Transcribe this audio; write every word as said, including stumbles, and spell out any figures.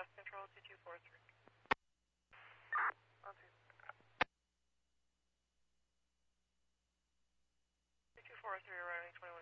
West Control, two two four three. Okay. two two four three, arriving twenty-one